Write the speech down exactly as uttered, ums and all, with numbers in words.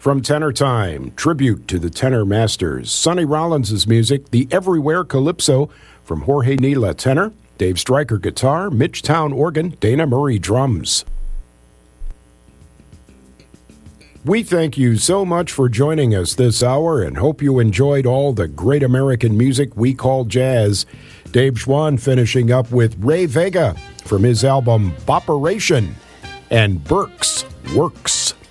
From Tenor Time, tribute to the tenor masters. Sonny Rollins' music, The Everywhere Calypso, from Jorge Nila tenor, Dave Stryker guitar, Mitch Town organ, Dana Murray drums. We thank you so much for joining us this hour and hope you enjoyed all the great American music we call jazz. Dave Schwann finishing up with Ray Vega from his album Bopperation and Burke's Works.